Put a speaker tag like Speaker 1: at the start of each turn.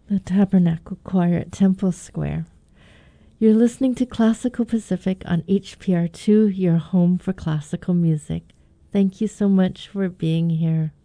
Speaker 1: the Tabernacle Choir at Temple Square. You're listening to Classical Pacific on HPR2, your home for classical music. Thank you so much for being here.